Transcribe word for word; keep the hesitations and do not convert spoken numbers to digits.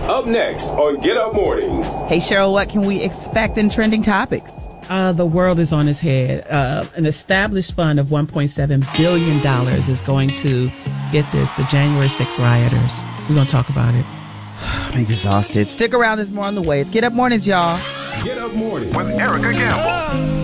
Up next on Get Up Mornings. Hey, Cheryl, what can we expect in trending topics? Uh, the world is on its head. Uh, an established fund of one point seven billion dollars is going to, get this, the January sixth rioters. We're going to talk about it. I'm exhausted. Stick around. There's more on the way. It's Get Up Mornings, y'all. Get Up Mornings with Erica Campbell.